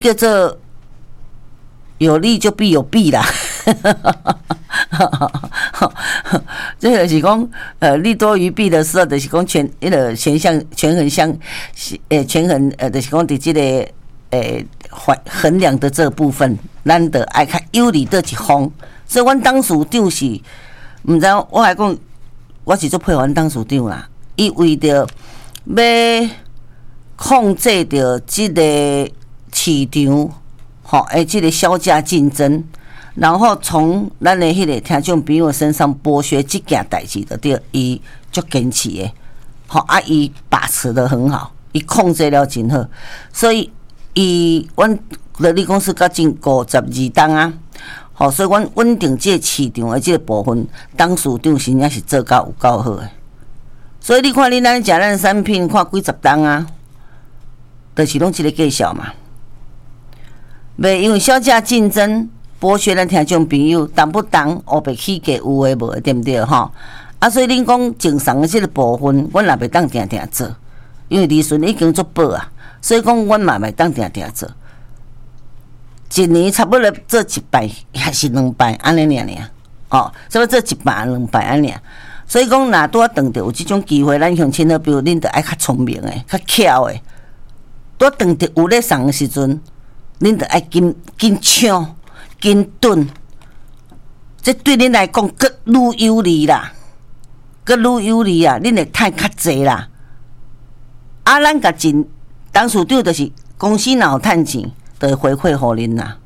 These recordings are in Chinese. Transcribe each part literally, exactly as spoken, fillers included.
叫做有利就必有弊啦。这个是讲，呃，利多于弊的时候，就是讲权，那个权相权衡相，呃，权衡呃，就是讲伫这个呃衡量的这部分，咱得爱看有利的一方。所以，阮董事长是，毋知我来讲，我是做配合阮董事长啦。伊为着要控制着这个市场，吼，诶，这个销价竞争。然后从咱的迄个听众朋友身上剥削这件代志的，对，伊足坚持的，好啊，伊把持得很好，伊控制了真好，所以伊阮乐利公司甲近五十二档啊，好，所以阮稳定这个市场的这个部分，董事长真正是做到有够好的。所以你看，你咱食咱产品，看几十档啊，就是拢这个计数嘛，袂因为销价竞争。剥削咱听众朋友，当不当黑白起价有诶无，对不对吼？啊，所以恁讲正常诶即个部分，阮也袂当定定做，因为利润已经足薄啊，所以讲阮嘛袂当定定做。一年差不多做一摆还是两摆安尼尔尔，哦，差不多做一摆两摆安尼。所以讲，若拄啊碰着有即种机会，咱乡亲好比如恁着爱较聪明诶，较巧诶，拄啊碰着有咧送诶时阵，恁着爱紧紧抢。紧顿，这对恁来讲更愈有利啦，更愈有利啊！恁会趁较济啦。啊，咱甲钱，董事长就是公司若有趁钱，就会回馈互恁啦。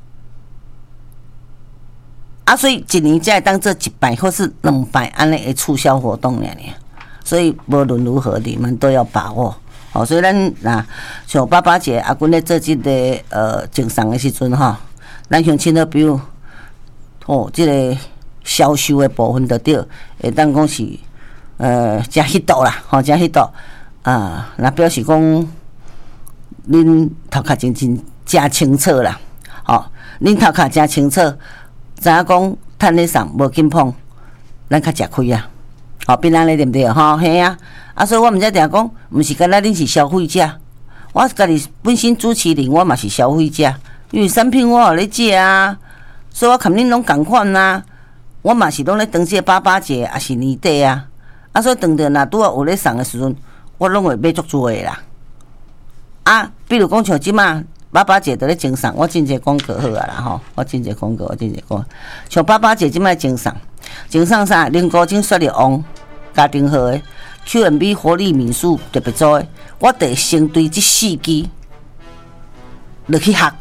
啊，所以一年才会当做一摆或是两摆安尼的促销活动尔尔。所以无论如何，你们都要把握。哦，所以咱若像爸爸节阿阮咧做即个呃经商的时阵吼。咱乡亲的比如，哦，即、这个销售的部分就对，会当讲是呃真迄度啦，吼、哦、真迄度啊，那表示讲恁头壳真真真清楚啦，吼、哦，恁头壳真清楚，知影讲趁咧送无紧碰，咱较吃亏啊，吼、哦，变安尼对毋对？吼，嘿啊，啊，所以我毋则定讲，毋是干那恁是消费者，我家己本身主持人，我嘛是消费者。因为产品我有咧食啊，所以我看恁拢共款啊。我嘛是拢咧当这八八节，也是年底啊。啊，所以当着若拄啊有咧送的时阵，我拢会买足多的啦。啊，比如讲像即马八八节在咧经送，我真侪广告好啊啦吼，我真侪广告，我真侪广告。像八八节即马经送，经送啥？零高精雪力王家庭号的 Q M B 活力民宿特别组的，我得先对这四支落去学。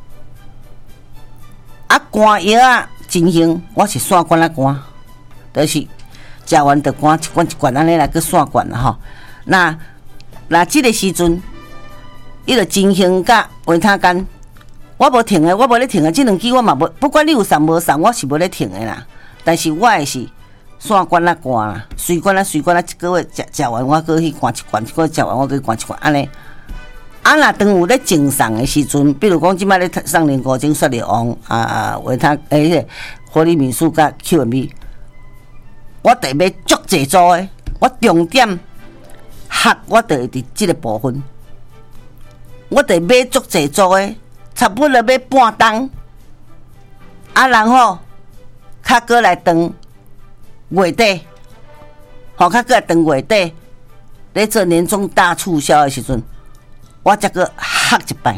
啊，肝药啊，真香！我是散罐啊罐，就是食完就罐一罐一罐安尼来去散罐啦吼。那那即个时阵，伊就真香甲维他干，我无停的，我无咧停的，即两支我嘛无，不管你有送无送，我是无咧停的啦。但是我也是散罐啊罐啦，随罐啊随罐啊，一个月食食完我搁去灌一罐，一个月食完我搁灌一罐安尼。啊，若当有咧正送的时阵，比如讲即摆咧送零五精雪力王啊，维他诶，活力民宿甲 Q M B， 我得买足济组的，我重点学我得会伫即个部分，我得买足济组的，差不多买半档，啊，然后较过来当月底，吼，较过来当月底，咧做年终大促销的时阵。我才个学一摆，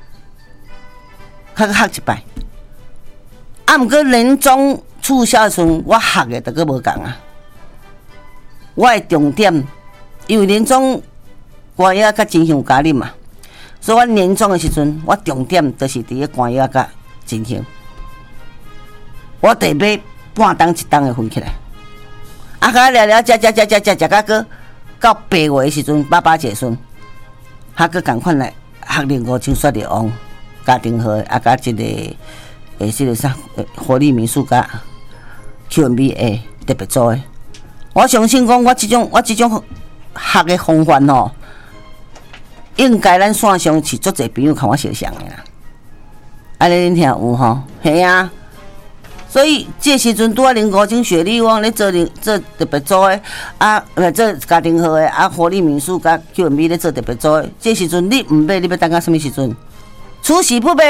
较个学一摆。啊，毋过年终促销时阵，我学的都个无共啊。我的重点，因为年终肝药甲真香加啉嘛，所以我年终的时阵，我重点就是伫个肝药甲真香。我得买半档一档的分起来，啊，甲聊聊，食食食食食食甲个到八月的时阵，八八节时阵。还佫共款来学零五精雪力王家庭号，啊，甲即个诶，即个啥活力民宿甲 Q M B A 特别组诶。我相信讲，我即种我即种学诶方法吼，应该咱线上是足侪朋友看我相像诶啦。安尼恁听有吼？嘿啊！所以这时阵拄啊零五精雪力王咧做做特别组诶，啊，呃，做家庭号诶，啊，活力民宿甲 Q M B 咧做特别组诶。这时阵你毋买，你要等到什么时阵？ 出其不备。